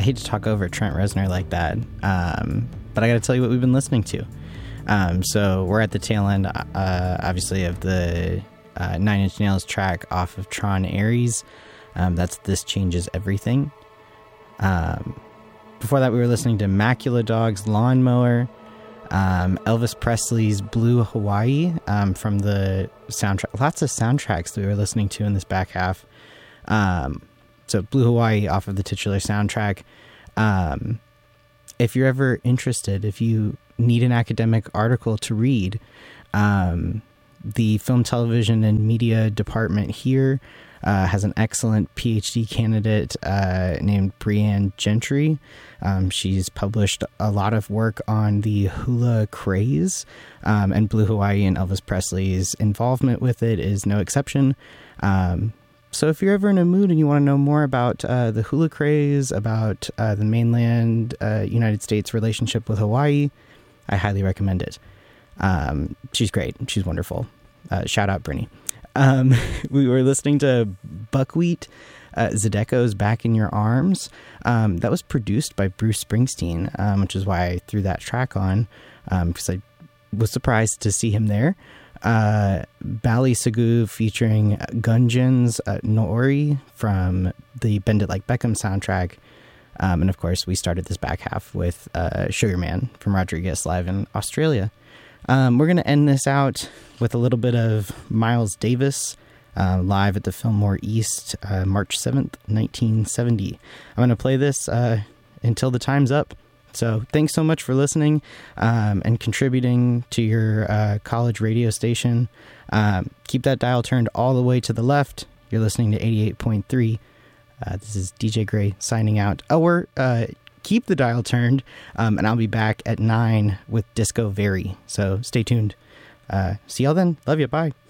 hate to talk over Trent Reznor like that, but I got to tell you what we've been listening to. So we're at the tail end, obviously, of the Nine Inch Nails track off of Tron Ares. That's This Changes Everything. Before that, we were listening to Macula Dog's Lawnmower, Elvis Presley's Blue Hawaii, from the soundtrack. Lots of soundtracks that we were listening to in this back half. So Blue Hawaii off of the titular soundtrack. If you're ever interested, if you need an academic article to read, the Film, Television, and Media department here has an excellent PhD candidate named Brianne Gentry. She's published a lot of work on the hula craze, and Blue Hawaii and Elvis Presley's involvement with it is no exception. So if you're ever in a mood and you want to know more about the hula craze, about the mainland United States relationship with Hawaii, I highly recommend it. She's great. She's wonderful. Shout out, Brittany. We were listening to Buckwheat, Zydeco's Back in Your Arms. That was produced by Bruce Springsteen, which is why I threw that track on, because I was surprised to see him there. Bali Sagu featuring Gunjan's Noori from the Bend It Like Beckham soundtrack. And of course, we started this back half with Sugarman from Rodriguez live in Australia. We're going to end this out with a little bit of Miles Davis live at the Fillmore East, March 7th, 1970. I'm going to play this until the time's up. So thanks so much for listening and contributing to your college radio station. Keep that dial turned all the way to the left. You're listening to 88.3. This is DJ Gray signing out. Keep the dial turned, and I'll be back at 9 with Disco Very. So stay tuned. See y'all then. Love you. Bye.